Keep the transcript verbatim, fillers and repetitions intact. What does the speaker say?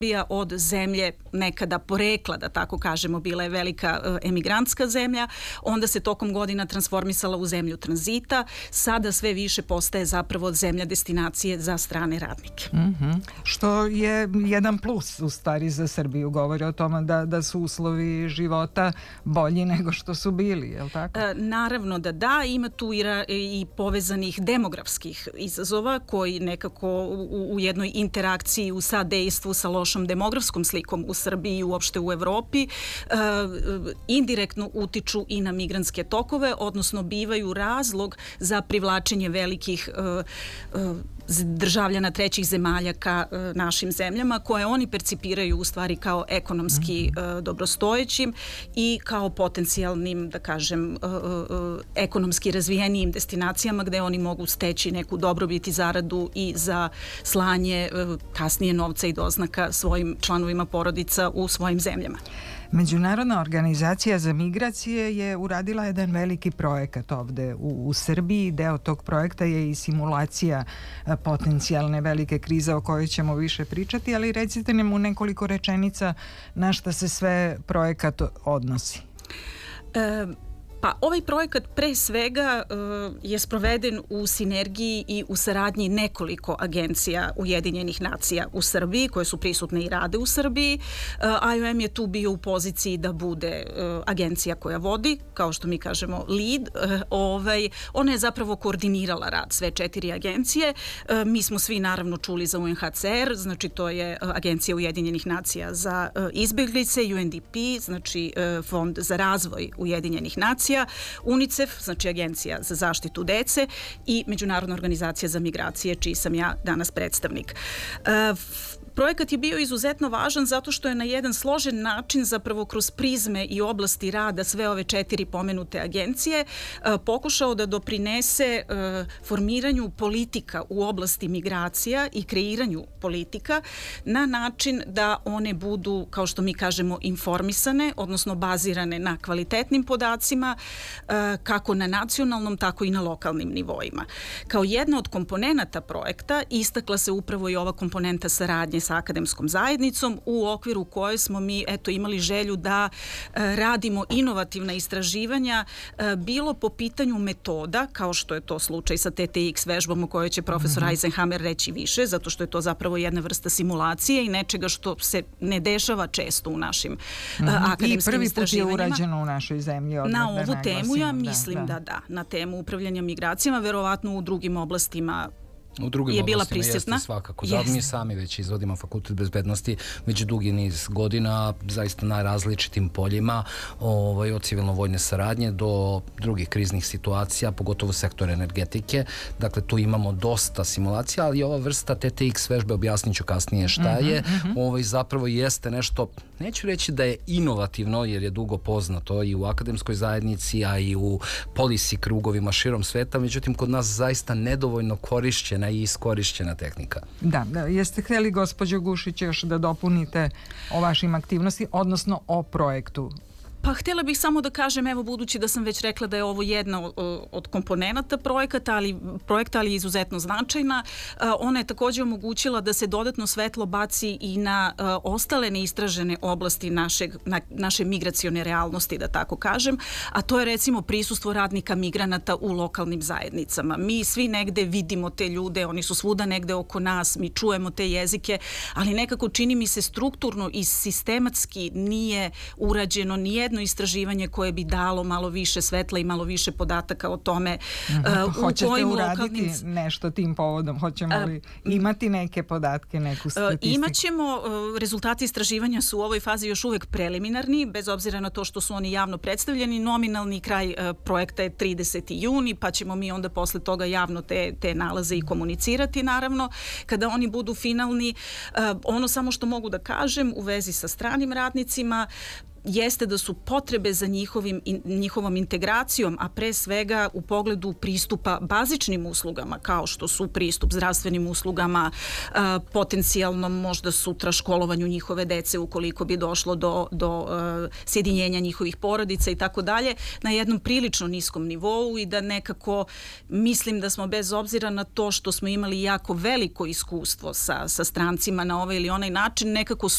od zemlje nekada porekla, da tako kažemo, bila je velika emigrantska zemlja, onda se tokom godina transformisala u zemlju tranzita, sada sve više postaje zapravo zemlja destinacije za strane radnike. Mm-hmm. Što je jedan plus u stvari za Srbiju, govori o tome da, da su uslovi života bolji nego što su bili, je li tako? E, naravno da da, ima tu i, ra, i povezanih demografskih izazova koji nekako u, u jednoj interakciji, u sadejstvu sa lošom demografskom slikom u Srbiji i uopšte u Evropi e, indirektno utiču i na migrantske tokove, odnosno bivaju razlog za privlačenje velikih e, e, državljana trećih zemalja ka e, našim zemljama, koje oni percipiraju u stvari kao ekonomski e, dobrostojećim i kao potencijalnim, da kažem, e, e, ekonomski razvijenijim destinacijama gde oni mogu steći neku dobrobit i zaradu i za slanje e, kasnije novca i doznaka svojim članovima porodica u svojim zemljama. Međunarodna organizacija za migracije je uradila jedan veliki projekat ovde u, u Srbiji. Deo tog projekta je i simulacija potencijalne velike krize o kojoj ćemo više pričati, ali recite nam u nekoliko rečenica na šta se sve projekat odnosi. E Pa ovaj projekat pre svega uh, je sproveden u sinergiji i u saradnji nekoliko agencija Ujedinjenih nacija u Srbiji, koje su prisutne i rade u Srbiji. Uh, I O M je tu bio u poziciji da bude uh, agencija koja vodi, kao što mi kažemo lead. Uh, ovaj, ona je zapravo koordinirala rad sve četiri agencije. Uh, mi smo svi naravno čuli za U N H C R, znači to je uh, Agencija Ujedinjenih nacija za uh, izbeglice, U N D P, znači uh, Fond za razvoj Ujedinjenih nacija, UNICEF, znači Agencija za zaštitu dece i Međunarodna organizacija za migracije, čiji sam ja danas predstavnik. E, Projekat je bio izuzetno važan zato što je na jedan složen način, zapravo kroz prizme i oblasti rada sve ove četiri pomenute agencije, e, pokušao da doprinese e, formiranju politika u oblasti migracija i kreiranju politika na način da one budu, kao što mi kažemo, informisane, odnosno bazirane na kvalitetnim podacima, e, kako na nacionalnom, tako i na lokalnim nivoima. Kao jedna od komponenata projekta istakla se upravo i ova komponenta saradnje sa akademskom zajednicom, u okviru koje smo mi eto imali želju da e, radimo inovativna istraživanja, e, bilo po pitanju metoda, kao što je to slučaj sa T T X vežbom o kojoj će profesor mm-hmm. Eisenhammer reći više, zato što je to zapravo jedna vrsta simulacije i nečega što se ne dešava često u našim mm-hmm. e, akademskim istraživanjima. I prvi put je urađeno u našoj zemlji. Na ovu temu ja mislim da, da da, na temu upravljanja migracijama, verovatno u drugim oblastima U drugim je bila oblastima prisutna. Jeste svakako. Da, mi sami već izvodimo fakultet bezbednosti već dugi niz godina, zaista na različitim poljima, ovaj, od civilno-vojne saradnje do drugih kriznih situacija, pogotovo sektor energetike. Dakle, tu imamo dosta simulacija, ali ova vrsta T T X vežbe, objasnit ću kasnije šta je, mm-hmm. ovaj, zapravo jeste nešto, neću reći da je inovativno, jer je dugo poznato i u akademskoj zajednici, a i u policy krugovima širom sveta, međutim, kod nas zaista nedovoljno korišćena i iskorišćena tehnika. Da, da, jeste htjeli, gospođo Gušić, još da dopunite o vašim aktivnosti, odnosno o projektu? Pa htjela bih samo da kažem, evo, budući da sam već rekla da je ovo jedna od komponenata projekata, ali, projekta, ali izuzetno značajna, ona je također omogućila da se dodatno svetlo baci i na ostale neistražene oblasti našeg, na, naše migracione realnosti, da tako kažem, a to je recimo prisustvo radnika migranata u lokalnim zajednicama. Mi svi negde vidimo te ljude, oni su svuda negde oko nas, mi čujemo te jezike, ali nekako čini mi se strukturno i sistematski nije urađeno nijedno istraživanje koje bi dalo malo više svetla i malo više podataka o tome. Mm-hmm. uh, Hoćete uraditi lokalnim... nešto tim povodom? Hoćemo li uh, imati neke podatke, neku statistiku? Uh, imaćemo, uh, rezultati istraživanja su u ovoj fazi još uvek preliminarni, bez obzira na to što su oni javno predstavljeni. Nominalni kraj uh, projekta je trideseti juni, pa ćemo mi onda posle toga javno te, te nalaze i komunicirati, naravno. Kada oni budu finalni, uh, ono samo što mogu da kažem u vezi sa stranim radnicima, jeste da su potrebe za njihovim, in, njihovom integracijom, a pre svega u pogledu pristupa bazičnim uslugama, kao što su pristup zdravstvenim uslugama, a, potencijalnom možda sutra školovanju njihove dece ukoliko bi došlo do, do a, sjedinjenja njihovih porodica i tako dalje, na jednom prilično niskom nivou i da nekako mislim da smo bez obzira na to što smo imali jako veliko iskustvo sa, sa strancima na ovaj ili onaj način, nekako